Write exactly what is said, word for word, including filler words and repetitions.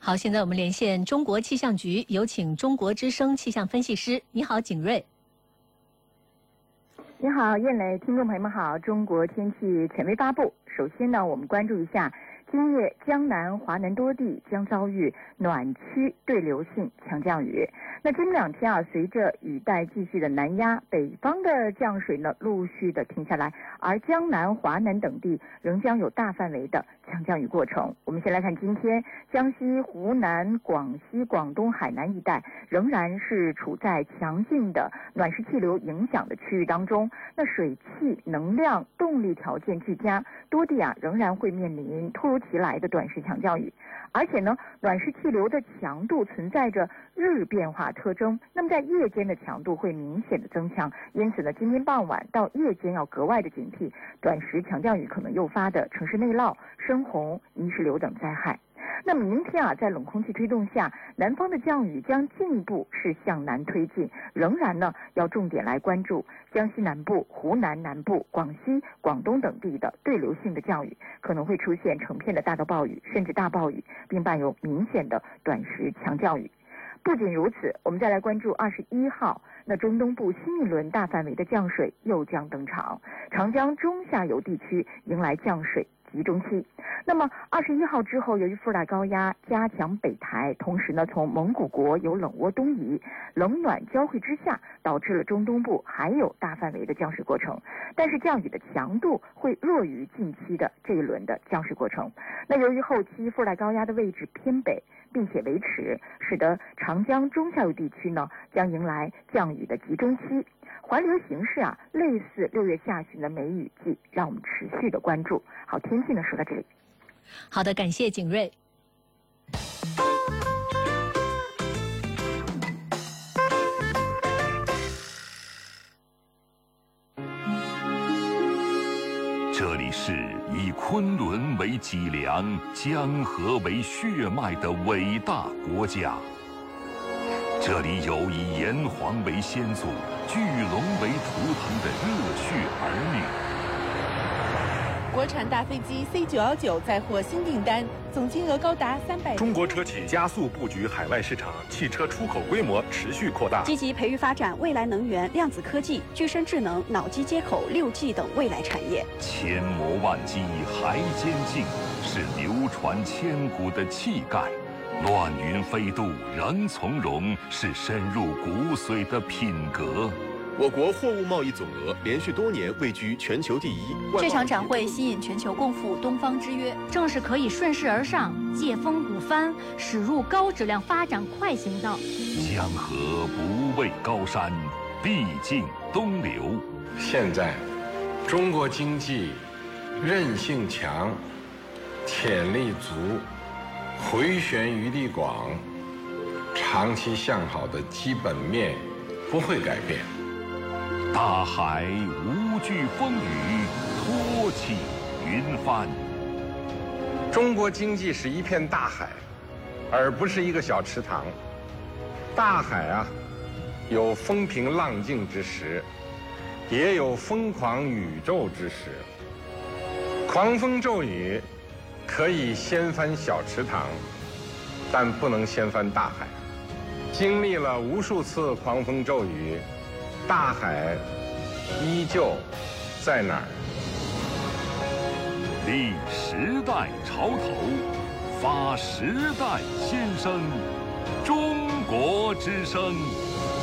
好，现在我们连线中国气象局，有请中国之声气象分析师。你好，景睿。 你好，燕磊，听众朋友们好。中国天气权威发布。首先呢，我们关注一下，今夜江南、华南多地将遭遇暖区对流性强降雨。那今两天啊，随着雨带继续的南压，北方的降水呢陆续的停下来，而江南、华南等地仍将有大范围的强降雨过程。我们先来看今天，江西、湖南、广西、广东、海南一带仍然是处在强劲的暖湿气流影响的区域当中。那水汽、能量、动力条件俱佳，多地啊仍然会面临突如其来的短时强降雨。而且呢，暖湿气流的强度存在着日变化特征，那么在夜间的强度会明显的增强，因此呢，今天傍晚到夜间要格外的警惕短时强降雨可能诱发的城市内涝、深洪、泥石流等灾害。那么明天啊，在冷空气推动下，南方的降雨将进一步是向南推进，仍然呢要重点来关注江西南部、湖南南部、广西、广东等地的对流性的降雨，可能会出现成片的大到暴雨，甚至大暴雨，并伴有明显的短时强降雨。不仅如此，我们再来关注二十一号，那中东部新一轮大范围的降水又将登场，长江中下游地区迎来降水集中期。那么二十一号之后，由于副大高压加强北抬，同时呢从蒙古国有冷涡东移，冷暖交汇之下，导致了中东部还有大范围的降水过程，但是降雨的强度会弱于近期的这一轮的降水过程。那由于后期副大高压的位置偏北并且维持，使得长江中下游地区呢将迎来降雨的集中期。环流形势啊，类似六月下旬的梅雨季，让我们持续的关注。好，天气呢说到这里。 好的，感谢景睿。 这里是以昆仑为脊梁、江河为血脉的伟大国家。这里有以炎黄为先祖、巨龙为图腾的热血儿女。 国产大飞机 C 九一九再获新订单，总金额高达三百。 中国车企加速布局海外市场，汽车出口规模持续扩大， 积极培育发展未来能源、量子科技、具身智能、脑机接口、六 G 等未来产业。 千磨万击还坚劲，是流传千古的气概；乱云飞渡仍从容，是深入骨髓的品格。 我国货物贸易总额连续多年位居全球第一。 这场展会吸引全球共赴东方之约，正是可以顺势而上，借风鼓帆，驶入高质量发展快行道。 江河不畏高山，必尽东流。 现在，中国经济韧性强，潜力足，回旋余地广，长期向好的基本面不会改变。 大海无惧风雨，托起云帆。 中国经济是一片大海，而不是一个小池塘。大海啊，有风平浪静之时，也有疯狂宇宙之时。狂风骤雨可以掀翻小池塘，但不能掀翻大海。经历了无数次狂风骤雨，大海依旧在哪儿？ 立时代潮头，发时代先声，中国之声。